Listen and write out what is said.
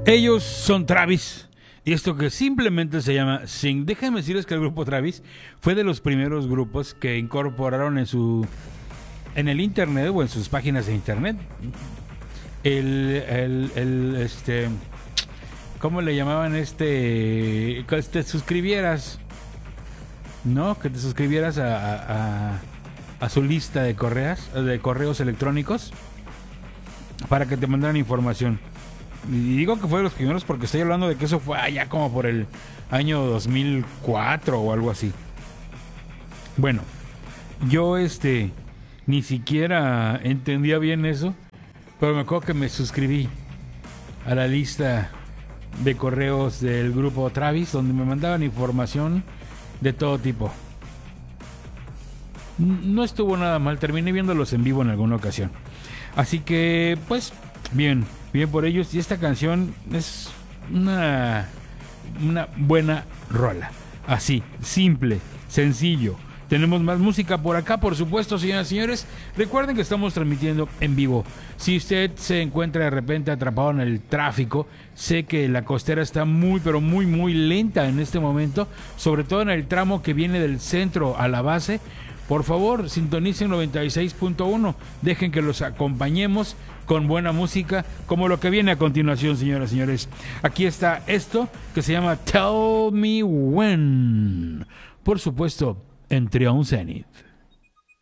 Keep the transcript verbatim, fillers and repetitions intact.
Ellos son Travis. Y esto que simplemente se llama Sing. Déjenme decirles que el grupo Travis fue de los primeros grupos que incorporaron en su en el internet o en sus páginas de internet el, el, el este ¿cómo le llamaban? Este que te suscribieras, ¿no? Que te suscribieras a, a, a su lista de correos, de correos electrónicos para que te mandaran información. Y digo que fue de los primeros porque estoy hablando de que eso fue allá como por el año dos mil cuatro o algo así. Bueno, yo este ni siquiera entendía bien eso, pero me acuerdo que me suscribí a la lista de correos del grupo Travis, donde me mandaban información de todo tipo. No estuvo nada mal, terminé viéndolos en vivo en alguna ocasión. Así que, pues, bien, bien por ellos. Y esta canción es una, una buena rola. Así, simple, sencillo. Tenemos más música por acá, por supuesto, señoras y señores. Recuerden que estamos transmitiendo en vivo. Si usted se encuentra de repente atrapado en el tráfico, sé que la costera está muy, pero muy, muy lenta en este momento, sobre todo en el tramo que viene del centro a la base. Por favor, sintonicen noventa y seis punto uno. Dejen que los acompañemos con buena música, como lo que viene a continuación, señoras y señores. Aquí está esto que se llama Tell Me When. Por supuesto, en Trion Zenith.